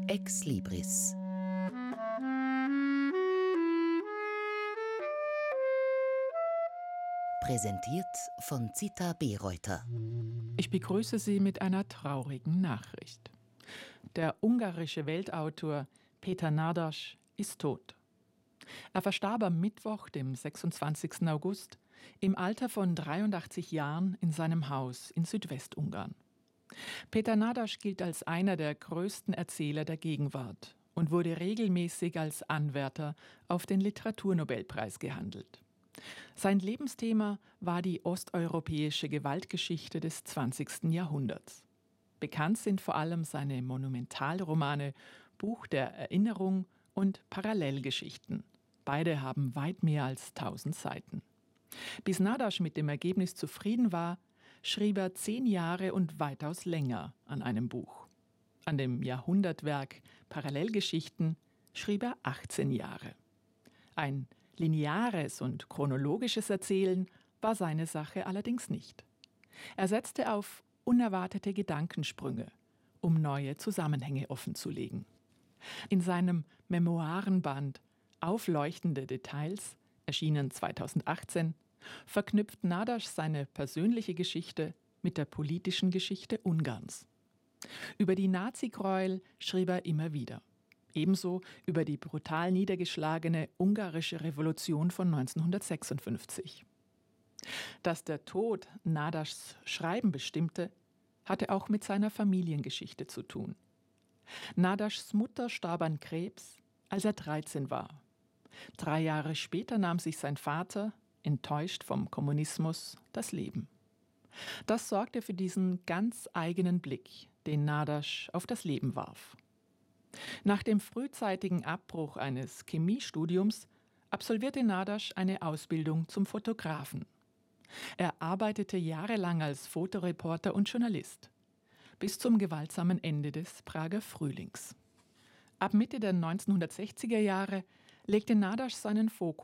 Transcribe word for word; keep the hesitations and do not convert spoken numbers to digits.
Ex Libris. Präsentiert von Zita Bereuter. Ich begrüße Sie mit einer traurigen Nachricht. Der ungarische Weltautor Péter Nádas ist tot. Er verstarb am Mittwoch, dem sechsundzwanzigsten August, im Alter von dreiundachtzig Jahren in seinem Haus in Südwestungarn. Péter Nádas gilt als einer der größten Erzähler der Gegenwart und wurde regelmäßig als Anwärter auf den Literaturnobelpreis gehandelt. Sein Lebensthema war die osteuropäische Gewaltgeschichte des zwanzigsten Jahrhunderts. Bekannt sind vor allem seine Monumentalromane Buch der Erinnerung und Parallelgeschichten. Beide haben weit mehr als tausend Seiten. Bis Nádas mit dem Ergebnis zufrieden war, schrieb er zehn Jahre und weitaus länger an einem Buch. An dem Jahrhundertwerk Parallelgeschichten schrieb er achtzehn Jahre. Ein lineares und chronologisches Erzählen war seine Sache allerdings nicht. Er setzte auf unerwartete Gedankensprünge, um neue Zusammenhänge offenzulegen. In seinem Memoirenband Aufleuchtende Details, erschienen zweitausendachtzehn, verknüpft Nádas seine persönliche Geschichte mit der politischen Geschichte Ungarns. Über die Nazigräuel schrieb er immer wieder. Ebenso über die brutal niedergeschlagene ungarische Revolution von neunzehnhundertsechsundfünfzig. Dass der Tod Nádas Schreiben bestimmte, hatte auch mit seiner Familiengeschichte zu tun. Nádas Mutter starb an Krebs, als er dreizehn war. Drei Jahre später nahm sich sein Vater, enttäuscht vom Kommunismus, das Leben. Das sorgte für diesen ganz eigenen Blick, den Nádas auf das Leben warf. Nach dem frühzeitigen Abbruch eines Chemiestudiums absolvierte Nádas eine Ausbildung zum Fotografen. Er arbeitete jahrelang als Fotoreporter und Journalist, bis zum gewaltsamen Ende des Prager Frühlings. Ab Mitte der neunzehnhundertsechziger Jahre legte Nádas seinen Fokus